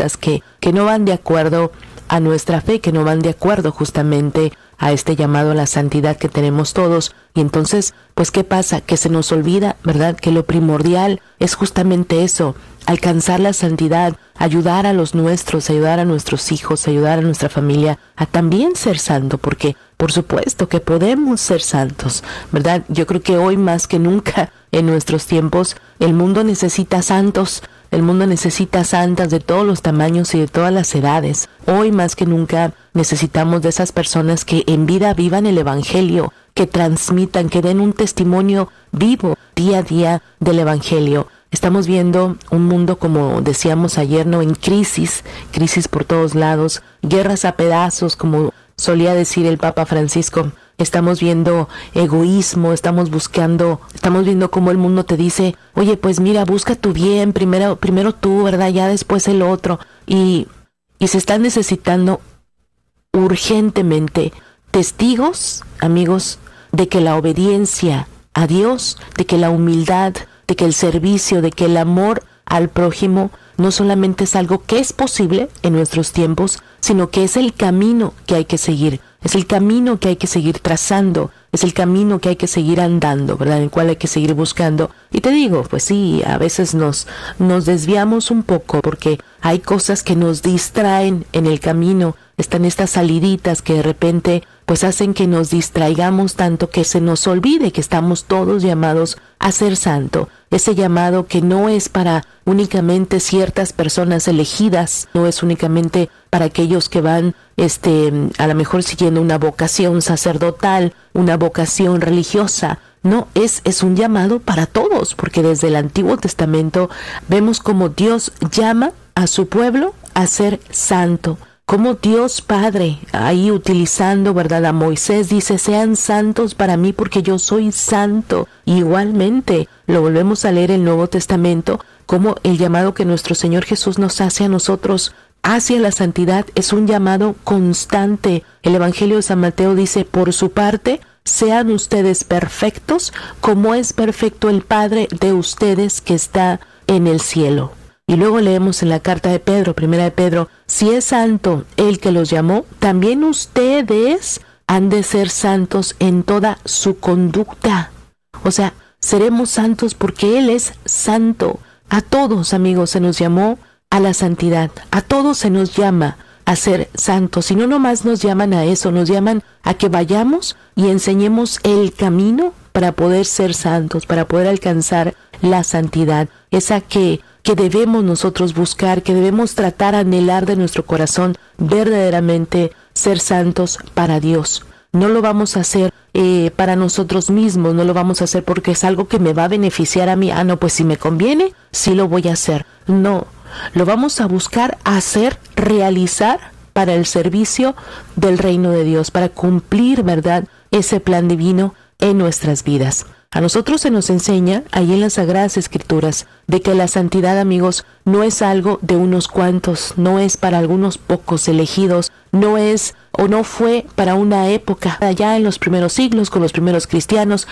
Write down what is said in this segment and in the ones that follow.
cosas que no van de acuerdo a nuestra fe, que no van de acuerdo justamente a este llamado a la santidad que tenemos todos. Y entonces, pues, ¿qué pasa? Que se nos olvida, ¿verdad?, que lo primordial es justamente eso, alcanzar la santidad, ayudar a los nuestros, ayudar a nuestros hijos, ayudar a nuestra familia a también ser santo, porque por supuesto que podemos ser santos, ¿verdad? Yo creo que hoy más que nunca en nuestros tiempos el mundo necesita santos. El mundo necesita santas de todos los tamaños y de todas las edades. Hoy más que nunca necesitamos de esas personas que en vida vivan el Evangelio, que transmitan, que den un testimonio vivo día a día del Evangelio. Estamos viendo un mundo, como decíamos ayer, ¿no?, en crisis por todos lados, guerras a pedazos, como solía decir el Papa Francisco. Estamos viendo egoísmo, estamos viendo cómo el mundo te dice, oye, pues mira, busca tu bien, primero tú, ¿verdad? Ya después el otro. Y se están necesitando urgentemente testigos, amigos, de que la obediencia a Dios, de que la humildad, de que el servicio, de que el amor al prójimo no solamente es algo que es posible en nuestros tiempos, sino que es el camino que hay que seguir. Es el camino que hay que seguir trazando, es el camino que hay que seguir andando, ¿verdad? En el cual hay que seguir buscando. Y te digo, pues sí, a veces nos desviamos un poco porque hay cosas que nos distraen en el camino. Están estas saliditas que de repente pues hacen que nos distraigamos tanto que se nos olvide que estamos todos llamados a ser santo. Ese llamado que no es para únicamente ciertas personas elegidas, no es únicamente para aquellos que van a lo mejor siguiendo una vocación sacerdotal, una vocación religiosa. No, es un llamado para todos, porque desde el Antiguo Testamento vemos cómo Dios llama a su pueblo a ser santo. Como Dios Padre, ahí utilizando, ¿verdad?, a Moisés, dice, sean santos para mí porque yo soy santo. Igualmente, lo volvemos a leer en el Nuevo Testamento, como el llamado que nuestro Señor Jesús nos hace a nosotros hacia la santidad es un llamado constante. El Evangelio de San Mateo dice, por su parte, sean ustedes perfectos como es perfecto el Padre de ustedes que está en el cielo. Y luego leemos en la carta de Pedro, primera de Pedro, si es santo el que los llamó, también ustedes han de ser santos en toda su conducta. O sea, seremos santos porque Él es santo. A todos, amigos, se nos llamó a la santidad. A todos se nos llama a ser santos. Y no nomás nos llaman a eso, nos llaman a que vayamos y enseñemos el camino para poder ser santos, para poder alcanzar la santidad. Esa que debemos nosotros buscar, que debemos tratar, anhelar de nuestro corazón, verdaderamente ser santos para Dios. No lo vamos a hacer para nosotros mismos, no lo vamos a hacer porque es algo que me va a beneficiar a mí. No, pues si me conviene, sí lo voy a hacer. No, lo vamos a buscar hacer, realizar para el servicio del reino de Dios, para cumplir, ¿verdad?, ese plan divino en nuestras vidas. A nosotros se nos enseña ahí en las Sagradas Escrituras de que la santidad, amigos, no es algo de unos cuantos, no es para algunos pocos elegidos, no es o no fue para una época allá en los primeros siglos con los primeros cristianos.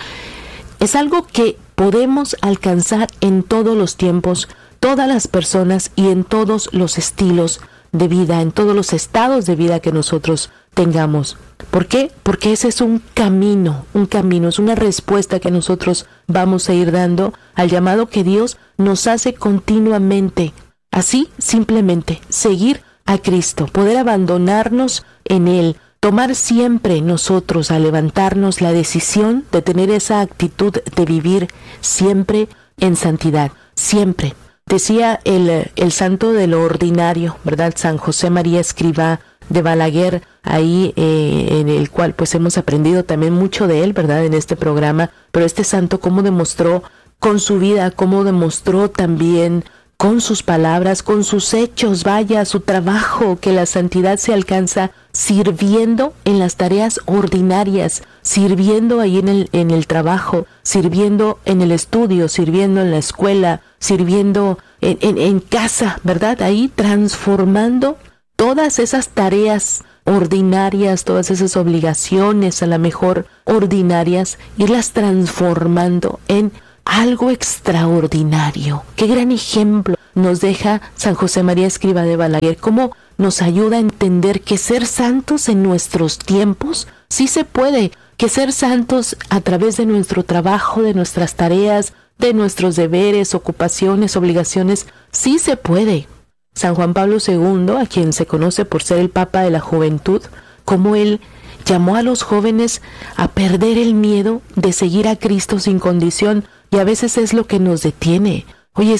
Es algo que podemos alcanzar en todos los tiempos, todas las personas y en todos los estilos de vida, en todos los estados de vida que nosotros tengamos. ¿Por qué? Porque ese es un camino, es una respuesta que nosotros vamos a ir dando al llamado que Dios nos hace continuamente. Así, simplemente, seguir a Cristo, poder abandonarnos en Él, tomar siempre nosotros a levantarnos la decisión de tener esa actitud de vivir siempre en santidad, siempre. Decía el santo de lo ordinario, ¿verdad?, San José María Escrivá de Balaguer, ahí en el cual pues hemos aprendido también mucho de él, ¿verdad?, en este programa. Pero este santo cómo demostró con su vida, cómo demostró también con sus palabras, con sus hechos, vaya, su trabajo, que la santidad se alcanza sirviendo en las tareas ordinarias, sirviendo ahí en el trabajo, sirviendo en el estudio, sirviendo en la escuela, sirviendo en casa, ¿verdad? Ahí transformando todas esas tareas ordinarias, todas esas obligaciones a lo mejor ordinarias, irlas transformando en algo extraordinario. Qué gran ejemplo nos deja San José María Escrivá de Balaguer, cómo nos ayuda a entender que ser santos en nuestros tiempos sí se puede, que ser santos a través de nuestro trabajo, de nuestras tareas, de nuestros deberes, ocupaciones, obligaciones, sí se puede. San Juan Pablo II, a quien se conoce por ser el Papa de la Juventud, como él llamó a los jóvenes a perder el miedo de seguir a Cristo sin condición, y a veces es lo que nos detiene. Oye,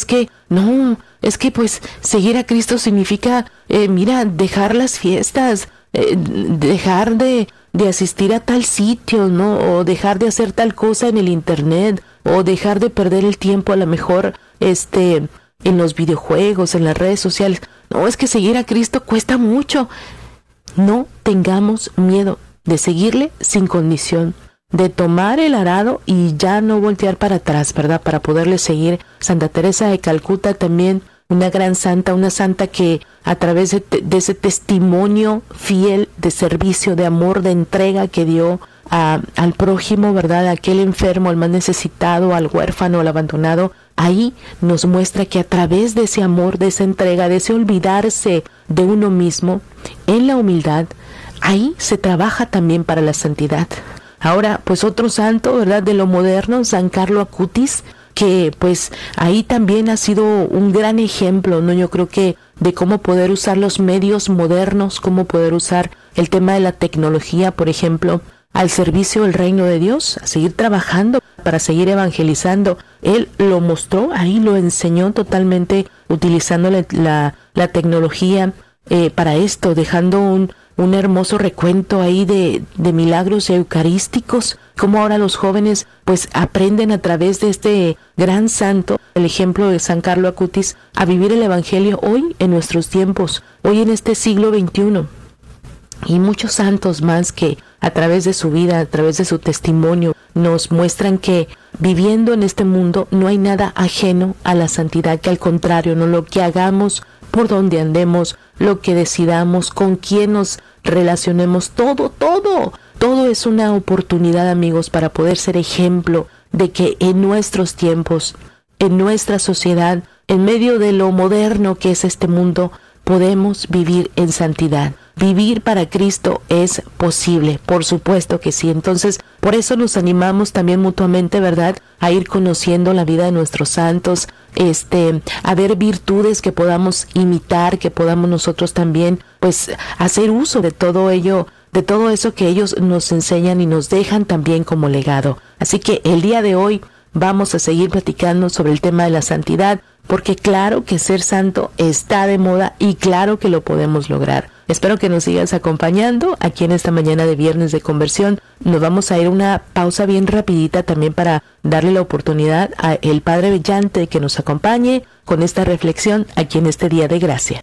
pues seguir a Cristo significa, dejar las fiestas, dejar de asistir a tal sitio, ¿no? O dejar de hacer tal cosa en el internet, o dejar de perder el tiempo a lo mejor, en los videojuegos, en las redes sociales. No, es que seguir a Cristo cuesta mucho. No tengamos miedo de seguirle sin condición, de tomar el arado y ya no voltear para atrás, ¿verdad? Para poderle seguir. Santa Teresa de Calcuta también, una gran santa, una santa que a través de ese testimonio fiel de servicio, de amor, de entrega que dio al prójimo, ¿verdad? A aquel enfermo, al más necesitado, al huérfano, al abandonado, ahí nos muestra que a través de ese amor, de esa entrega, de ese olvidarse de uno mismo, en la humildad, ahí se trabaja también para la santidad. Ahora, pues otro santo, ¿verdad? De lo moderno, San Carlo Acutis, que pues ahí también ha sido un gran ejemplo, ¿no? Yo creo que de cómo poder usar los medios modernos, cómo poder usar el tema de la tecnología, por ejemplo, al servicio del reino de Dios, a seguir trabajando para seguir evangelizando. Él lo mostró, ahí lo enseñó totalmente, utilizando la tecnología para esto, dejando un hermoso recuento ahí de milagros eucarísticos, como ahora los jóvenes pues aprenden a través de este gran santo, el ejemplo de San Carlo Acutis, a vivir el evangelio hoy en nuestros tiempos, hoy en este siglo XXI. Y muchos santos más que a través de su vida, a través de su testimonio, nos muestran que viviendo en este mundo no hay nada ajeno a la santidad, que al contrario, no, lo que hagamos, por donde andemos, lo que decidamos, con quién nos relacionemos, todo es una oportunidad, amigos, para poder ser ejemplo de que en nuestros tiempos, en nuestra sociedad, en medio de lo moderno que es este mundo, podemos vivir en santidad. Vivir para Cristo es posible, por supuesto que sí. Entonces, por eso nos animamos también mutuamente, ¿verdad?, a ir conociendo la vida de nuestros santos, a ver virtudes que podamos imitar, que podamos nosotros también, pues, hacer uso de todo ello, de todo eso que ellos nos enseñan y nos dejan también como legado. Así que el día de hoy vamos a seguir platicando sobre el tema de la santidad, porque claro que ser santo está de moda y claro que lo podemos lograr. Espero que nos sigas acompañando aquí en esta mañana de Viernes de Conversión. Nos vamos a ir a una pausa bien rapidita también para darle la oportunidad a el Padre Bellante que nos acompañe con esta reflexión aquí en este día de gracia.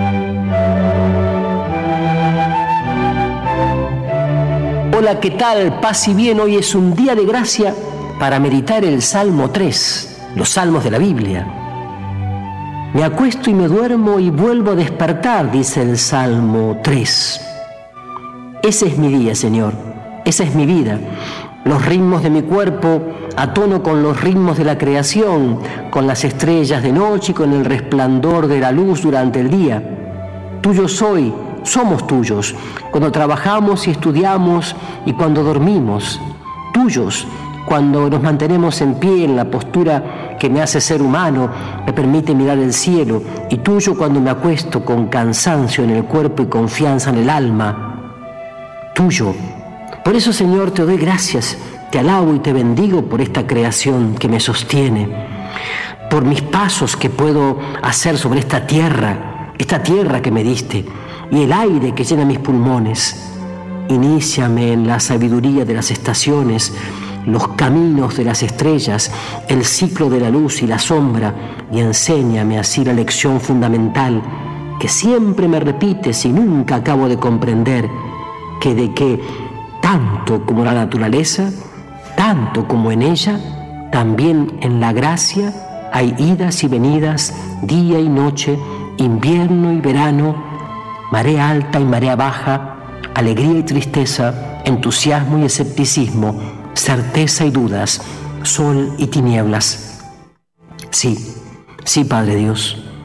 Hola, ¿qué tal? Paz y bien. Hoy es un día de gracia para meditar el Salmo 3, los salmos de la Biblia. Me acuesto y me duermo y vuelvo a despertar, dice el Salmo 3. Ese es mi día, Señor, esa es mi vida. Los ritmos de mi cuerpo a tono con los ritmos de la creación, con las estrellas de noche y con el resplandor de la luz durante el día. Tuyo soy, somos tuyos, cuando trabajamos y estudiamos y cuando dormimos. Tuyos, cuando nos mantenemos en pie en la postura que me hace ser humano, me permite mirar el cielo, y tuyo cuando me acuesto con cansancio en el cuerpo y confianza en el alma. Tuyo. Por eso, Señor, te doy gracias, te alabo y te bendigo por esta creación que me sostiene, por mis pasos que puedo hacer sobre esta tierra que me diste, y el aire que llena mis pulmones. Iníciame en la sabiduría de las estaciones, los caminos de las estrellas, el ciclo de la luz y la sombra, y enséñame así la lección fundamental que siempre me repites y nunca acabo de comprender, que de que tanto como la naturaleza, tanto como en ella, también en la gracia hay idas y venidas, día y noche, invierno y verano, marea alta y marea baja, alegría y tristeza, entusiasmo y escepticismo, certeza y dudas, sol y tinieblas. Sí, Padre Dios,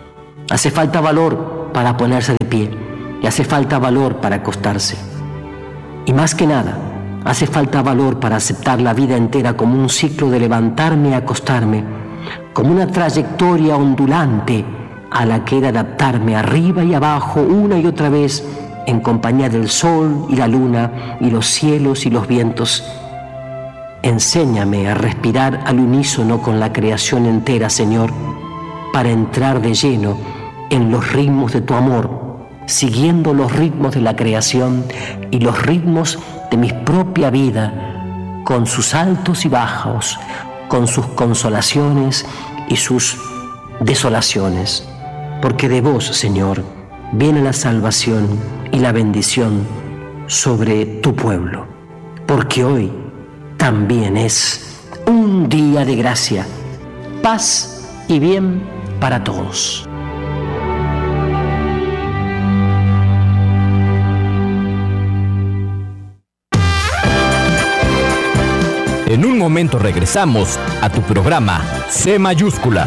Hace falta valor para ponerse de pie y hace falta valor para acostarse. Y más que nada, hace falta valor para aceptar la vida entera como un ciclo de levantarme y acostarme, como una trayectoria ondulante a la que he de adaptarme arriba y abajo una y otra vez en compañía del sol y la luna y los cielos y los vientos. Enséñame a respirar al unísono con la creación entera, Señor, para entrar de lleno en los ritmos de tu amor, siguiendo los ritmos de la creación y los ritmos de mi propia vida, con sus altos y bajos, con sus consolaciones y sus desolaciones. Porque de vos, Señor, viene la salvación y la bendición sobre tu pueblo. Porque hoy también es un día de gracia, paz y bien para todos. En un momento regresamos a tu programa C mayúscula.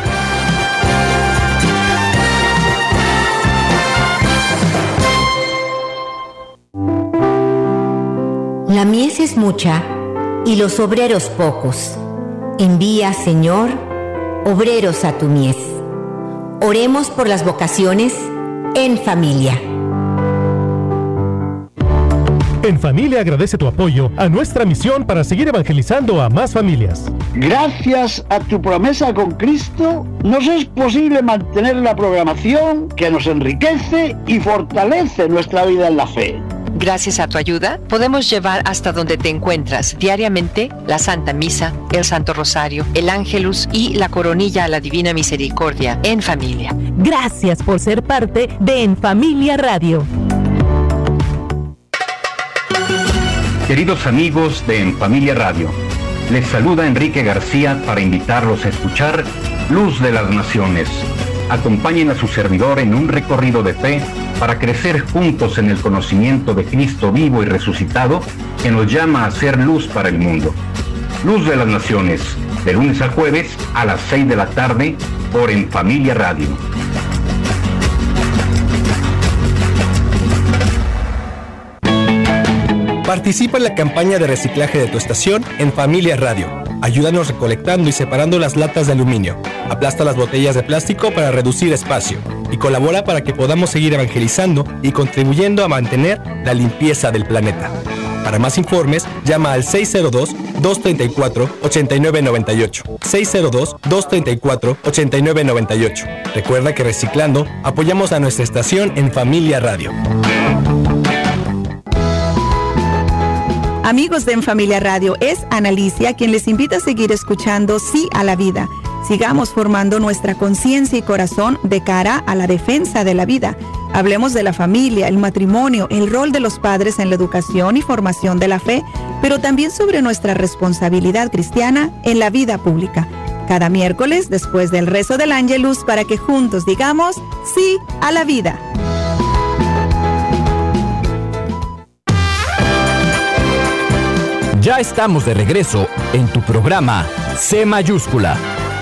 La mies es mucha y los obreros pocos. Envía, Señor, obreros a tu mies. Oremos por las vocaciones en familia. En Familia agradece tu apoyo a nuestra misión para seguir evangelizando a más familias. Gracias a tu promesa con Cristo, nos es posible mantener la programación que nos enriquece y fortalece nuestra vida en la fe. Gracias a tu ayuda, podemos llevar hasta donde te encuentras diariamente la Santa Misa, el Santo Rosario, el Ángelus y la Coronilla a la Divina Misericordia en familia. Gracias por ser parte de En Familia Radio. Queridos amigos de En Familia Radio, les saluda Enrique García para invitarlos a escuchar Luz de las Naciones. Acompañen a su servidor en un recorrido de fe para crecer juntos en el conocimiento de Cristo vivo y resucitado, que nos llama a ser luz para el mundo. Luz de las Naciones, de lunes a jueves a las 6 de la tarde por En Familia Radio. Participa en la campaña de reciclaje de tu estación en Familia Radio. Ayúdanos recolectando y separando las latas de aluminio. Aplasta las botellas de plástico para reducir espacio. Y colabora para que podamos seguir evangelizando y contribuyendo a mantener la limpieza del planeta. Para más informes, llama al 602-234-8998. 602-234-8998. Recuerda que reciclando, apoyamos a nuestra estación en Familia Radio. Amigos de En Familia Radio, es Analicia quien les invita a seguir escuchando Sí a la Vida. Sigamos formando nuestra conciencia y corazón de cara a la defensa de la vida. Hablemos de la familia, el matrimonio, el rol de los padres en la educación y formación de la fe, pero también sobre nuestra responsabilidad cristiana en la vida pública. Cada miércoles, después del rezo del Ángelus, para que juntos digamos Sí a la Vida. Ya estamos de regreso en tu programa C mayúscula.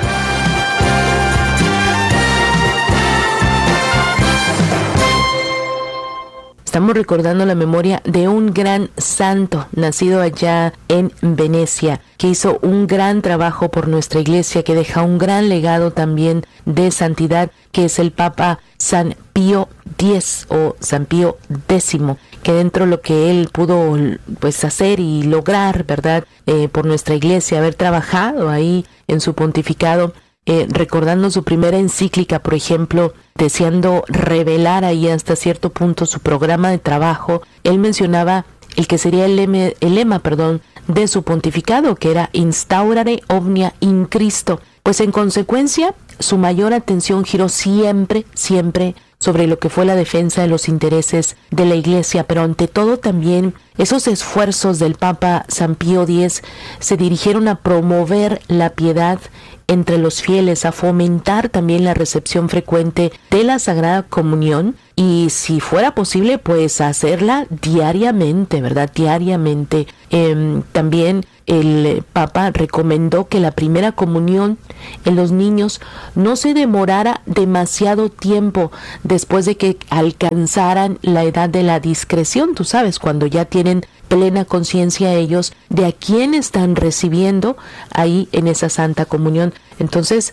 Estamos recordando la memoria de un gran santo nacido allá en Venecia, que hizo un gran trabajo por nuestra iglesia, que deja un gran legado también de santidad, que es el Papa San Pío X o San Pío X, que dentro de lo que él pudo pues hacer y lograr, ¿verdad? Por nuestra iglesia, haber trabajado ahí en su pontificado, recordando su primera encíclica, por ejemplo, deseando revelar ahí hasta cierto punto su programa de trabajo, él mencionaba el que sería el lema de su pontificado, que era Instaurare omnia in Cristo. Pues en consecuencia, su mayor atención giró siempre sobre lo que fue la defensa de los intereses de la Iglesia, pero ante todo también esos esfuerzos del Papa San Pío X se dirigieron a promover la piedad entre los fieles, a fomentar también la recepción frecuente de la Sagrada Comunión y, si fuera posible, pues hacerla diariamente, ¿verdad? Diariamente. También el Papa recomendó que la primera comunión en los niños no se demorara demasiado tiempo después de que alcanzaran la edad de la discreción, tú sabes, cuando ya tienen plena conciencia ellos de a quién están recibiendo ahí en esa Santa Comunión. Entonces,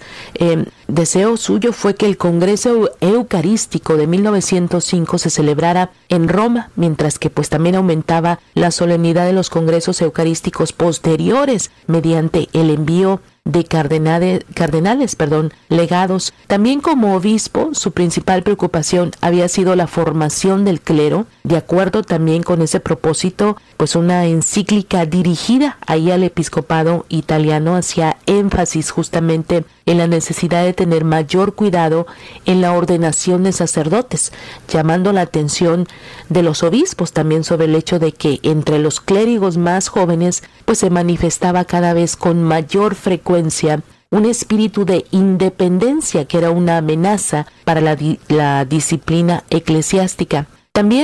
deseo suyo fue que el Congreso Eucarístico de 1905 se celebrara en Roma, mientras que pues también aumentaba la solemnidad de los congresos eucarísticos posteriores mediante el envío de cardenales, legados. También como obispo, su principal preocupación había sido la formación del clero. De acuerdo también con ese propósito, pues una encíclica dirigida ahí al episcopado italiano hacía énfasis justamente en la necesidad de tener mayor cuidado en la ordenación de sacerdotes, llamando la atención de los obispos también sobre el hecho de que entre los clérigos más jóvenes pues se manifestaba cada vez con mayor frecuencia un espíritu de independencia que era una amenaza para la disciplina eclesiástica. También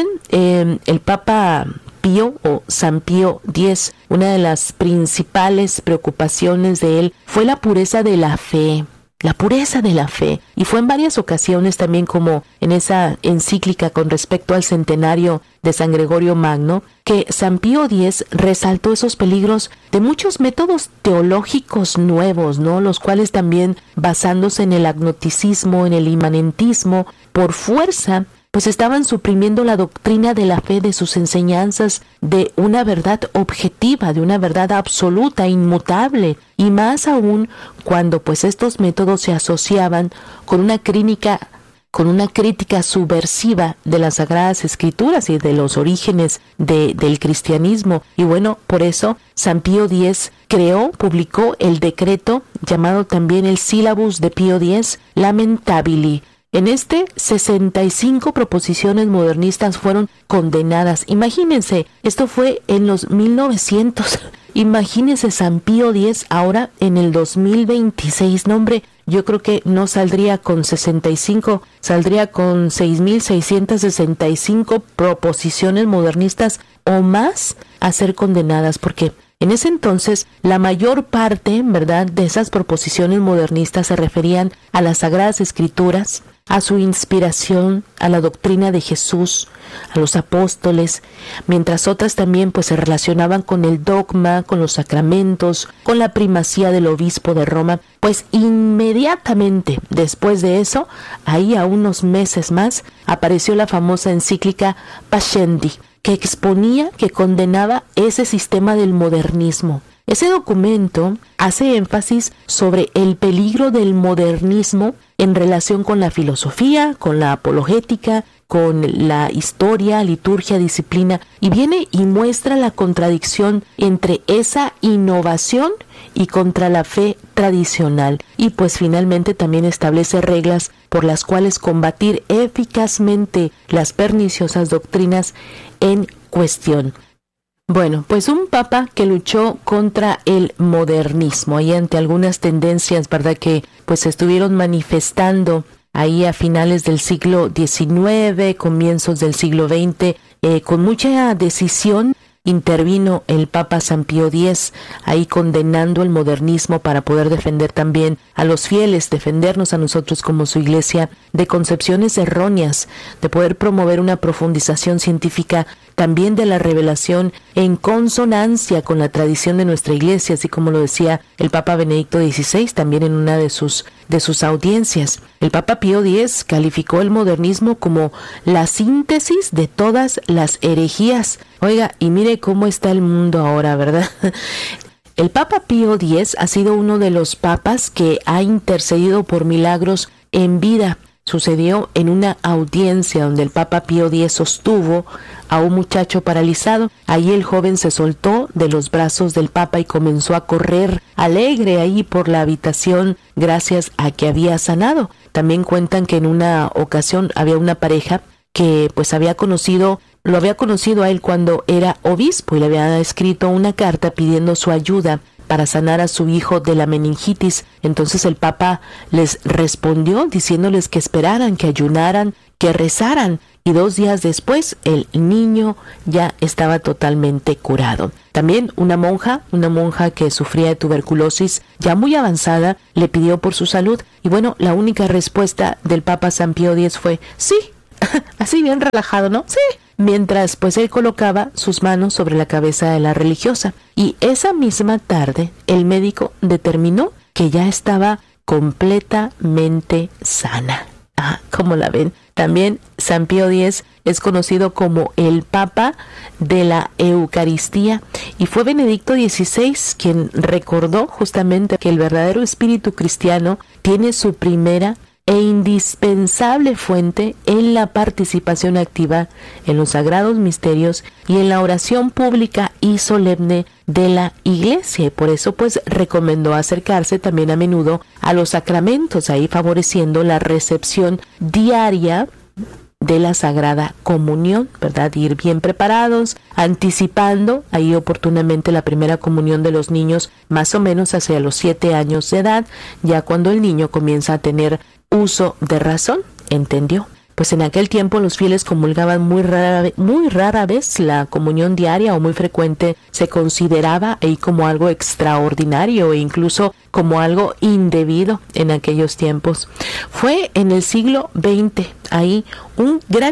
el Papa Pío o San Pío X, una de las principales preocupaciones de él fue la pureza de la fe. La pureza de la fe. Y fue en varias ocasiones también, como en esa encíclica con respecto al centenario de San Gregorio Magno, que San Pío X resaltó esos peligros de muchos métodos teológicos nuevos, ¿no? Los cuales también, basándose en el agnosticismo, en el inmanentismo, por fuerza, pues estaban suprimiendo la doctrina de la fe de sus enseñanzas, de una verdad objetiva, de una verdad absoluta, inmutable, y más aún cuando pues estos métodos se asociaban con una crítica subversiva de las Sagradas Escrituras y de los orígenes del cristianismo. Y bueno, por eso San Pío X publicó el decreto llamado también el Sílabus de Pío X, Lamentabili. En 65 proposiciones modernistas fueron condenadas. Imagínense, esto fue en los 1900. Imagínense San Pío X ahora en el 2026. No, hombre, yo creo que no saldría con 65, saldría con 6.665 proposiciones modernistas o más a ser condenadas, porque en ese entonces, la mayor parte, ¿verdad?, de esas proposiciones modernistas se referían a las Sagradas Escrituras, a su inspiración, a la doctrina de Jesús, a los apóstoles, mientras otras también pues se relacionaban con el dogma, con los sacramentos, con la primacía del obispo de Roma. Pues inmediatamente después de eso, ahí a unos meses más, apareció la famosa encíclica Pascendi, que exponía, que condenaba ese sistema del modernismo. Ese documento hace énfasis sobre el peligro del modernismo en relación con la filosofía, con la apologética, con la historia, liturgia, disciplina, y viene y muestra la contradicción entre esa innovación y contra la fe tradicional. Y pues finalmente también establece reglas por las cuales combatir eficazmente las perniciosas doctrinas en cuestión. Bueno, pues un papa que luchó contra el modernismo y ante algunas tendencias, ¿verdad?, que pues se estuvieron manifestando ahí a finales del siglo XIX, comienzos del siglo XX, con mucha decisión. Intervino el Papa San Pío X ahí condenando el modernismo para poder defender también a los fieles, defendernos a nosotros como su iglesia de concepciones erróneas, de poder promover una profundización científica también de la revelación en consonancia con la tradición de nuestra iglesia, así como lo decía el Papa Benedicto XVI también en una de sus audiencias. El Papa Pío X calificó el modernismo como la síntesis de todas las herejías. Oiga, y mire cómo está el mundo ahora, ¿verdad? El Papa Pío X ha sido uno de los papas que ha intercedido por milagros en vida. Sucedió en una audiencia donde el Papa Pío X sostuvo a un muchacho paralizado. Ahí el joven se soltó de los brazos del Papa y comenzó a correr alegre ahí por la habitación gracias a que había sanado. También cuentan que en una ocasión había una pareja que pues lo había conocido a él cuando era obispo y le había escrito una carta pidiendo su ayuda para sanar a su hijo de la meningitis. Entonces el Papa les respondió diciéndoles que esperaran, que ayunaran, que rezaran, y 2 días después el niño ya estaba totalmente curado. También una monja que sufría de tuberculosis ya muy avanzada, le pidió por su salud, y bueno, la única respuesta del Papa San Pío X fue sí. Así bien relajado, ¿no? Sí. Mientras pues él colocaba sus manos sobre la cabeza de la religiosa, y esa misma tarde el médico determinó que ya estaba completamente sana. ¿Cómo la ven? También San Pío X es conocido como el Papa de la Eucaristía, y fue Benedicto XVI quien recordó justamente que el verdadero espíritu cristiano tiene su primera e indispensable fuente en la participación activa en los sagrados misterios y en la oración pública y solemne de la Iglesia. Y por eso pues recomendó acercarse también a menudo a los sacramentos, ahí favoreciendo la recepción diaria de la Sagrada Comunión, ¿verdad? Ir bien preparados, anticipando ahí oportunamente la primera comunión de los niños, más o menos hacia los 7 años de edad, ya cuando el niño comienza a tener uso de razón, entendió. Pues en aquel tiempo los fieles comulgaban muy rara vez. La comunión diaria o muy frecuente se consideraba ahí como algo extraordinario e incluso como algo indebido en aquellos tiempos. Fue en el siglo XX ahí un gran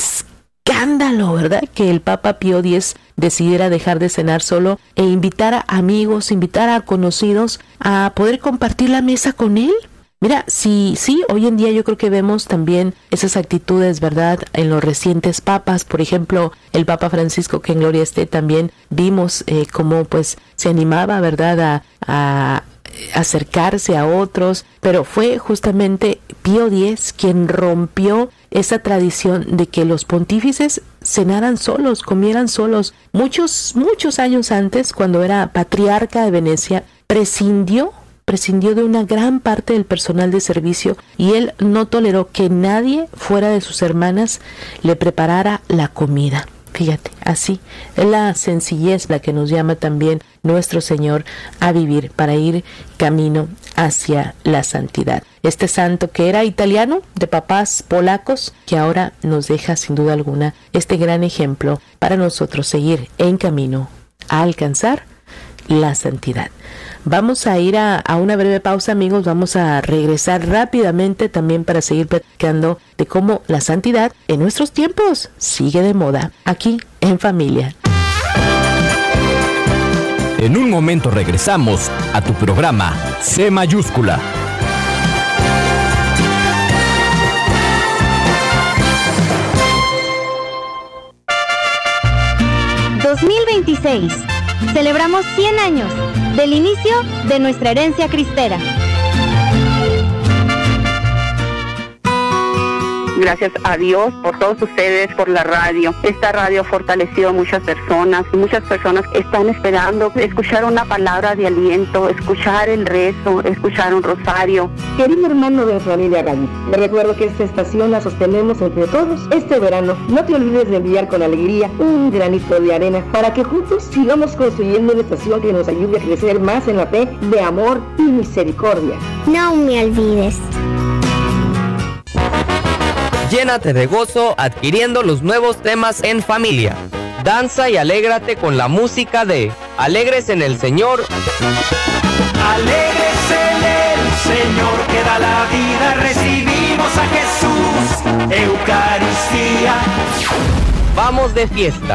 escándalo, ¿verdad? Que el Papa Pío X decidiera dejar de cenar solo e invitar a amigos, invitar a conocidos a poder compartir la mesa con él. Mira, sí, hoy en día yo creo que vemos también esas actitudes, ¿verdad?, en los recientes papas. Por ejemplo, el Papa Francisco, que en gloria esté, también vimos cómo pues se animaba, ¿verdad?, a acercarse a otros, pero fue justamente Pío X quien rompió esa tradición de que los pontífices cenaran solos, comieran solos. Muchos años antes, cuando era patriarca de Venecia, prescindió de una gran parte del personal de servicio, y él no toleró que nadie fuera de sus hermanas le preparara la comida. Fíjate, así es la sencillez la que nos llama también nuestro Señor a vivir para ir camino hacia la santidad. Este santo que era italiano, de papás polacos, que ahora nos deja sin duda alguna este gran ejemplo para nosotros seguir en camino a alcanzar la santidad. Vamos a ir a una breve pausa, amigos. Vamos a regresar rápidamente también para seguir platicando de cómo la santidad en nuestros tiempos sigue de moda aquí en Familia. En un momento regresamos a tu programa C mayúscula. ...2026... Celebramos 100 años del inicio de nuestra herencia cristera. Gracias a Dios por todos ustedes, por la radio. Esta radio ha fortalecido a muchas personas. Muchas personas están esperando escuchar una palabra de aliento, escuchar el rezo, escuchar un rosario. Querido hermano de Familia Radio, les recuerdo que esta estación la sostenemos entre todos este verano. No te olvides de enviar con alegría un granito de arena para que juntos sigamos construyendo una estación que nos ayude a crecer más en la fe de amor y misericordia. No me olvides. Llénate de gozo adquiriendo los nuevos temas en familia. Danza y alégrate con la música de Alegres en el Señor. Alegres en el Señor que da la vida, recibimos a Jesús, Eucaristía. Vamos de fiesta.